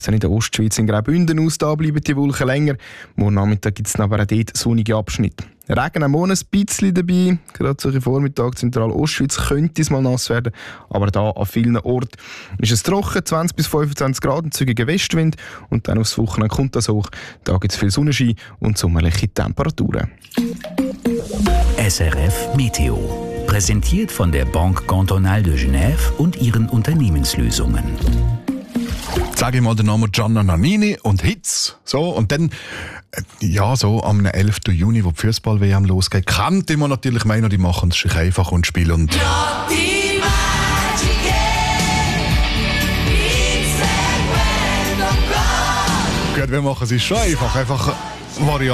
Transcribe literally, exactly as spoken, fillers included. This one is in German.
In der Ostschweiz in Graubünden aus, da bleiben die Wolken länger. Morgen Nachmittag gibt es aber auch dort sonnige Abschnitte. Regen am Morgen ein bisschen dabei. Gerade solche Vormittag Zentral-Ostschweiz könnte es mal nass werden. Aber da an vielen Orten ist es trocken, zwanzig bis fünfundzwanzig Grad und zügiger Westwind. Und dann aufs Wochenende kommt das hoch. Da gibt es viel Sonnenschein und sommerliche Temperaturen. S R F Meteo. Präsentiert von der Banque Cantonale de Genève und ihren Unternehmenslösungen. Sage ich mal den Namen Gianna Nannini und Hits. So, und dann, äh, ja, so am elften Juni, wo die Fußball-W M losgeht, könnte man natürlich meinen, die machen es sich einfach und spielen. Und gut, wir machen es schon einfach. Einfach Variante.